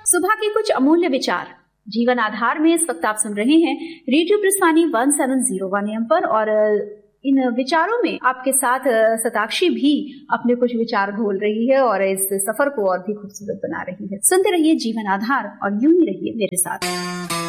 सुबह के कुछ अमूल्य विचार जीवन आधार में इस वक्त आप सुन रहे हैं रेडियो प्रस्थानी 1701 AM पर, और इन विचारों में आपके साथ शताक्षी भी अपने कुछ विचार घोल रही है और इस सफर को और भी खूबसूरत बना रही है। सुनते रहिए जीवन आधार और यूं ही रहिए मेरे साथ।